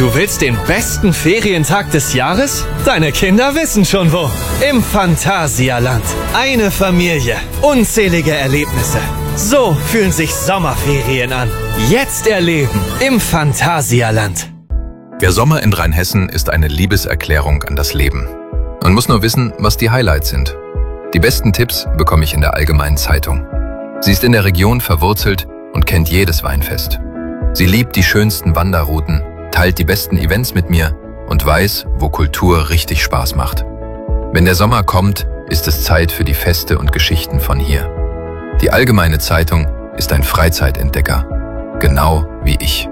Du willst den besten Ferientag des Jahres? Deine Kinder wissen schon wo. Im Phantasialand. Eine Familie. Unzählige Erlebnisse. So fühlen sich Sommerferien an. Jetzt erleben im Phantasialand. Der Sommer in Rheinhessen ist eine Liebeserklärung an das Leben. Man muss nur wissen, was die Highlights sind. Die besten Tipps bekomme ich in der Allgemeinen Zeitung. Sie ist in der Region verwurzelt und kennt jedes Weinfest. Sie liebt die schönsten Wanderrouten, teilt die besten Events mit mir und weiß, wo Kultur richtig Spaß macht. Wenn der Sommer kommt, ist es Zeit für die Feste und Geschichten von hier. Die Allgemeine Zeitung ist ein Freizeitentdecker, genau wie ich.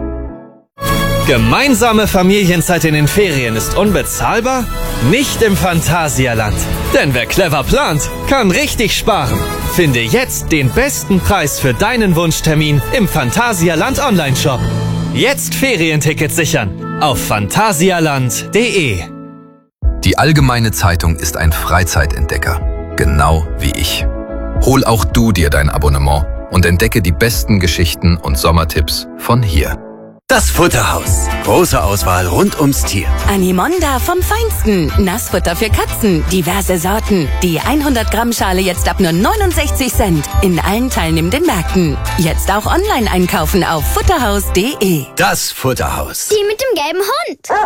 Gemeinsame Familienzeit in den Ferien ist unbezahlbar? Nicht im Phantasialand. Denn wer clever plant, kann richtig sparen. Finde jetzt den besten Preis für deinen Wunschtermin im Phantasialand Online-Shop. Jetzt Ferientickets sichern auf phantasialand.de. Die Allgemeine Zeitung ist ein Freizeitentdecker, genau wie ich. Hol auch du dir dein Abonnement und entdecke die besten Geschichten und Sommertipps von hier. Das Futterhaus. Große Auswahl rund ums Tier. Animonda vom Feinsten. Nassfutter für Katzen. Diverse Sorten. Die 100 Gramm Schale jetzt ab nur 69 Cent. In allen teilnehmenden Märkten. Jetzt auch online einkaufen auf futterhaus.de. Das Futterhaus. Die mit dem gelben Hund.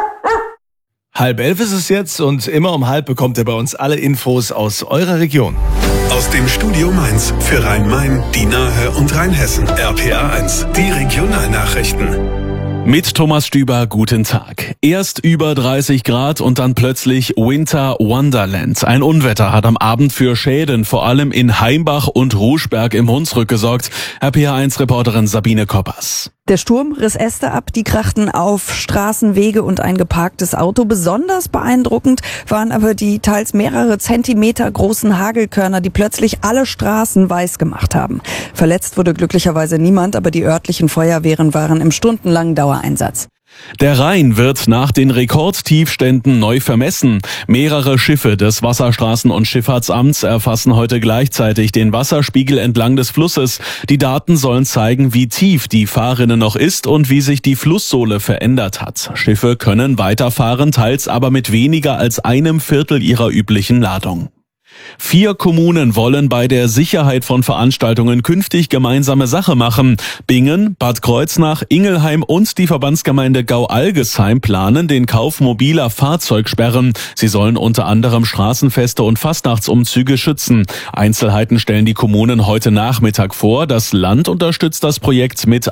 10:30 ist es jetzt und immer um 10:30 bekommt ihr bei uns alle Infos aus eurer Region. Aus dem Studio Mainz für Rhein-Main, die Nahe und Rheinhessen. RPA 1, die Regionalnachrichten. Mit Thomas Stüber, guten Tag. Erst über 30 Grad und dann plötzlich Winter Wonderland. Ein Unwetter hat am Abend für Schäden, vor allem in Heimbach und Ruschberg im Hunsrück gesorgt. RPA1-Reporterin Sabine Koppers. Der Sturm riss Äste ab, die krachten auf Straßen, Wege und ein geparktes Auto. Besonders beeindruckend waren aber die teils mehrere Zentimeter großen Hagelkörner, die plötzlich alle Straßen weiß gemacht haben. Verletzt wurde glücklicherweise niemand, aber die örtlichen Feuerwehren waren im stundenlangen Dauereinsatz. Der Rhein wird nach den Rekordtiefständen neu vermessen. Mehrere Schiffe des Wasserstraßen- und Schifffahrtsamts erfassen heute gleichzeitig den Wasserspiegel entlang des Flusses. Die Daten sollen zeigen, wie tief die Fahrrinne noch ist und wie sich die Flusssohle verändert hat. Schiffe können weiterfahren, teils aber mit weniger als 1/4 ihrer üblichen Ladung. 4 Kommunen wollen bei der Sicherheit von Veranstaltungen künftig gemeinsame Sache machen. Bingen, Bad Kreuznach, Ingelheim und die Verbandsgemeinde Gau-Algesheim planen den Kauf mobiler Fahrzeugsperren. Sie sollen unter anderem Straßenfeste und Fastnachtsumzüge schützen. Einzelheiten stellen die Kommunen heute Nachmittag vor. Das Land unterstützt das Projekt mit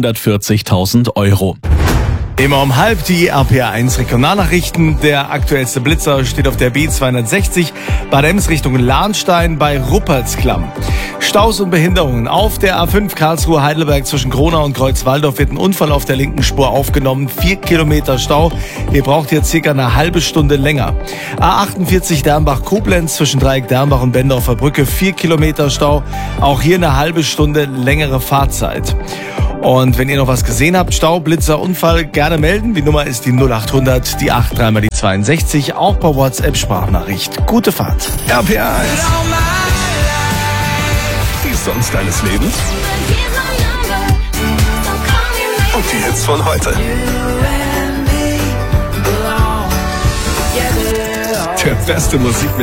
140.000 €. Immer um 10:30 die RPA1 Regionalnachrichten. Der aktuellste Blitzer steht auf der B260 Bad Ems Richtung Lahnstein bei Ruppertsklamm. Staus und Behinderungen auf der A5 Karlsruhe-Heidelberg zwischen Gronau und Kreuzwaldorf wird ein Unfall auf der linken Spur aufgenommen. 4 Kilometer Stau. Ihr braucht jetzt circa eine halbe Stunde länger. A48 Dernbach-Koblenz zwischen Dreieck Dernbach und Bendorfer Brücke 4 Kilometer Stau. Auch hier eine halbe Stunde längere Fahrzeit. Und wenn ihr noch was gesehen habt, Stau, Blitzer, Unfall, gerne melden. Die Nummer ist die 0800, die 8, 3 mal die 62, auch per WhatsApp-Sprachnachricht. Gute Fahrt. RPA 1. Die Songs deines Lebens. Und die Hits von heute. Der beste Musik mit